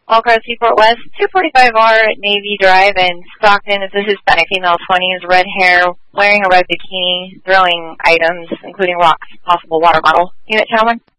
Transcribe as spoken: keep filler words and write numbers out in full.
Wildcard Seaport West, two forty-five R at Navy Drive in Stockton. It's a Hispanic female, twenties, red hair, wearing a red bikini, throwing items, including rocks, possible water bottle. Unit, gentlemen?